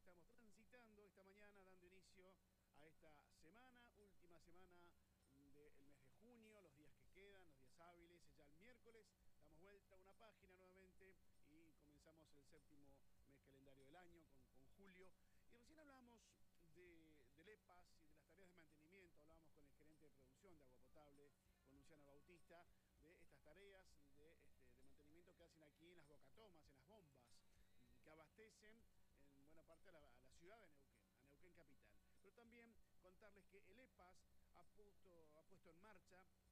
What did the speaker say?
estamos transitando esta mañana, dando inicio a esta semana, última semana del mes de junio, los días que quedan, los días hábiles. Ya el miércoles damos vuelta a una página nuevamente y comenzamos el séptimo mes calendario del año con julio. Y recién hablábamos del EPAS y de las tareas de mantenimiento. Hablábamos con el gerente de producción de agua potable, con Luciano Bautista, de estas tareas de mantenimiento que hacen aquí en las bocatomas, en las bombas, que abastecen en buena parte a la ciudad de Neuquén, a Neuquén capital. Pero también contarles que el EPAS ha puesto en marcha